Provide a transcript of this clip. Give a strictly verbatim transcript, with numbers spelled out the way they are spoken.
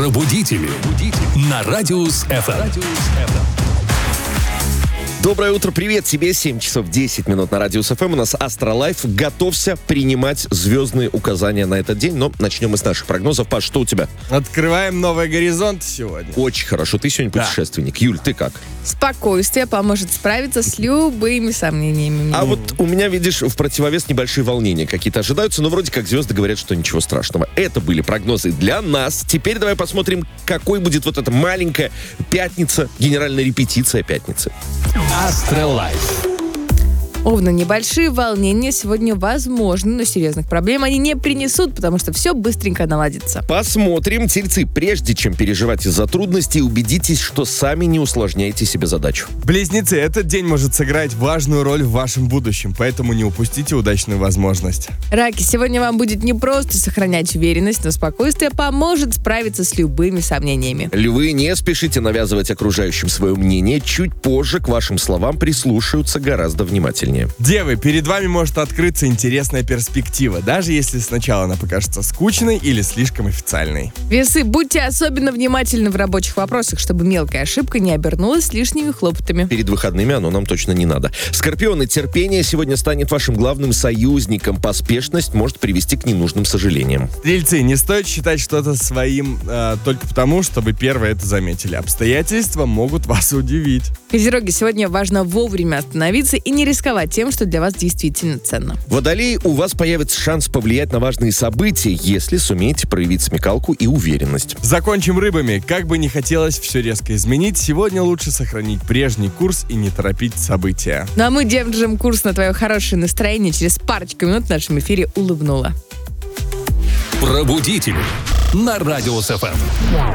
Пробудители. На Радиус эф эм. Доброе утро, привет тебе. семь часов десять минут на Радиус эф эм. У нас Астролайф. Готовься принимать звездные указания на этот день. Но начнем мы с наших прогнозов. Паш, что у тебя? Открываем новый горизонт сегодня. Очень хорошо. Ты сегодня путешественник. Да. Юль, ты как? Спокойствие поможет справиться с любыми сомнениями. А вот у меня, видишь, в противовес небольшие волнения какие-то ожидаются, но вроде как звезды говорят, что ничего страшного. Это были прогнозы для нас. Теперь давай посмотрим, какой будет вот эта маленькая пятница, генеральная репетиция пятницы. Астролайф. Овны, небольшие волнения сегодня возможны, но серьезных проблем они не принесут, потому что все быстренько наладится. Посмотрим. Тельцы, прежде чем переживать из-за трудностей, убедитесь, что сами не усложняете себе задачу. Близнецы, этот день может сыграть важную роль в вашем будущем, поэтому не упустите удачную возможность. Раки, сегодня вам будет не просто сохранять уверенность, но спокойствие поможет справиться с любыми сомнениями. Львы, не спешите навязывать окружающим свое мнение. Чуть позже к вашим словам прислушаются гораздо внимательнее. Девы, перед вами может открыться интересная перспектива, даже если сначала она покажется скучной или слишком официальной. Весы, будьте особенно внимательны в рабочих вопросах, чтобы мелкая ошибка не обернулась лишними хлопотами. Перед выходными оно нам точно не надо. Скорпионы, терпение сегодня станет вашим главным союзником. Поспешность может привести к ненужным сожалениям. Стрельцы, не стоит считать что-то своим э, только потому, что вы первые это заметили. Обстоятельства могут вас удивить. Козероги, сегодня важно вовремя остановиться и не рисковать тем, что для вас действительно ценно. Водолеи, у вас появится шанс повлиять на важные события, если сумеете проявить смекалку и уверенность. Закончим рыбами. Как бы не хотелось все резко изменить, сегодня лучше сохранить прежний курс и не торопить события. Ну а мы держим курс на твое хорошее настроение. Через парочку минут в нашем эфире улыбнула. Пробудители на Радиус эф эм.